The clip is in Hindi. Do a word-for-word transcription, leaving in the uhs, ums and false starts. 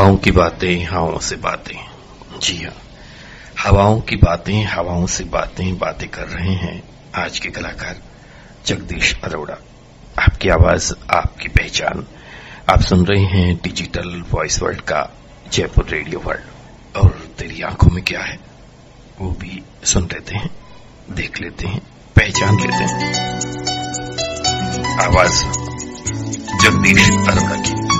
हवाओं की बातें हवाओं से बातें। जी हाँ, हवाओं की बातें हवाओं से बातें बातें कर रहे हैं आज के कलाकार जगदीश अरोड़ा। आपकी आवाज आपकी पहचान। आप सुन रहे हैं डिजिटल वॉइस वर्ल्ड का जयपुर रेडियो वर्ल्ड। और तेरी आंखों में क्या है वो भी सुन लेते हैं, देख लेते हैं, पहचान लेते हैं। आवाज जगदीश अरोड़ा की।